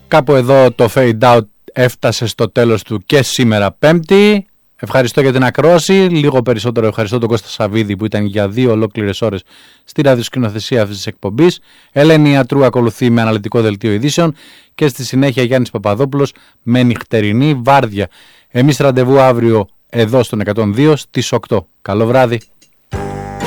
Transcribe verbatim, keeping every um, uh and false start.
Κάπου εδώ το Fade Out έφτασε στο τέλος του και σήμερα Πέμπτη. Ευχαριστώ για την ακρόαση. Λίγο περισσότερο ευχαριστώ τον Κώστα Σαββίδη που ήταν για δύο ολόκληρες ώρες στη ραδιοσκηνοθεσία αυτής της εκπομπής. Ελένη Ιατρού ακολουθεί με αναλυτικό δελτίο ειδήσεων και στη συνέχεια Γιάννης Παπαδόπουλος με νυχτερινή βάρδια. Εμείς ραντεβού αύριο εδώ στον εκατόν δύο στις οκτώ. Καλό βράδυ.